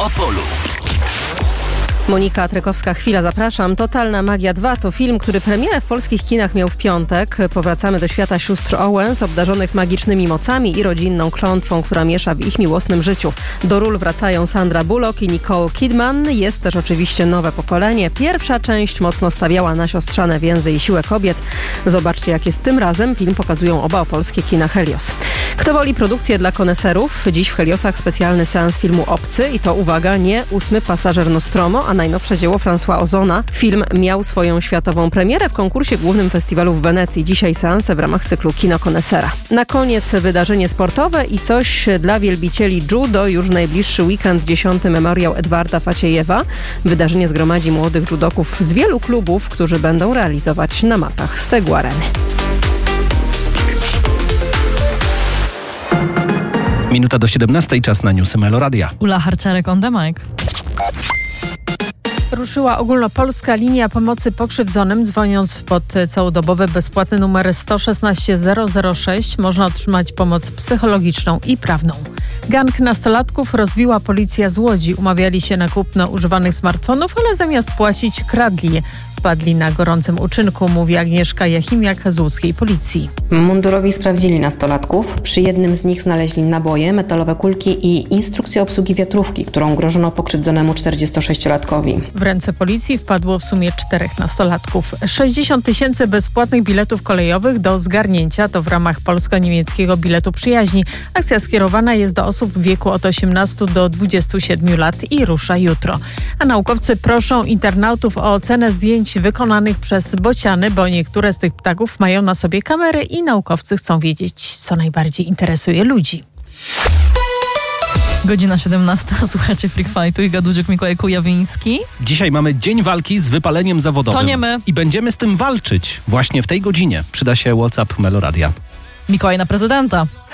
Opolu. Monika Trekowska-Chwila, zapraszam. Totalna Magia 2 to film, który premierę w polskich kinach miał w piątek. Powracamy do świata sióstr Owens, obdarzonych magicznymi mocami i rodzinną klątwą, która miesza w ich miłosnym życiu. Do ról wracają Sandra Bullock i Nicole Kidman. Jest też oczywiście nowe pokolenie. Pierwsza część mocno stawiała na siostrzane więzy i siłę kobiet. Zobaczcie, jak jest tym razem. Film pokazują oba opolskie kina Helios. Kto woli produkcję dla koneserów? Dziś w Heliosach specjalny seans filmu Obcy i to, uwaga, nie 8 pasażer Nostromo, a najnowsze dzieło François Ozona. Film miał swoją światową premierę w konkursie głównym festiwalu w Wenecji. Dzisiaj seanse w ramach cyklu Kino Konesera. Na koniec wydarzenie sportowe i coś dla wielbicieli judo. Już w najbliższy weekend 10. memoriał Edwarda Faciejewa. Wydarzenie zgromadzi młodych judoków z wielu klubów, którzy będą realizować na mapach Stegu Areny. Minuta do 17, czas na newsy Meloradia. Ula Harciarek on the mic. Ruszyła ogólnopolska linia pomocy pokrzywdzonym. Dzwoniąc pod całodobowy bezpłatny numer 116 006 można otrzymać pomoc psychologiczną i prawną. Gang nastolatków rozbiła policja z Łodzi. Umawiali się na kupno używanych smartfonów, ale zamiast płacić, kradli je. Wpadli na gorącym uczynku, mówi Agnieszka Jachimiak z łódzkiej policji. Mundurowi sprawdzili nastolatków. Przy jednym z nich znaleźli naboje, metalowe kulki i instrukcję obsługi wiatrówki, którą grożono pokrzywdzonemu 46-latkowi. W ręce policji wpadło w sumie 4 nastolatków. 60 000 bezpłatnych biletów kolejowych do zgarnięcia to w ramach polsko-niemieckiego biletu przyjaźni. Akcja skierowana jest do osób w wieku od 18 do 27 lat i rusza jutro. A naukowcy proszą internautów o ocenę zdjęć wykonanych przez bociany, bo niektóre z tych ptaków mają na sobie kamery i naukowcy chcą wiedzieć, co najbardziej interesuje ludzi. Godzina 17. Słuchacie Freak Fightu i Gadudziuk Mikołaj Kujawiński. Dzisiaj mamy dzień walki z wypaleniem zawodowym. To nie my. I będziemy z tym walczyć właśnie w tej godzinie. Przyda się WhatsApp Meloradia. Mikołaj na prezydenta.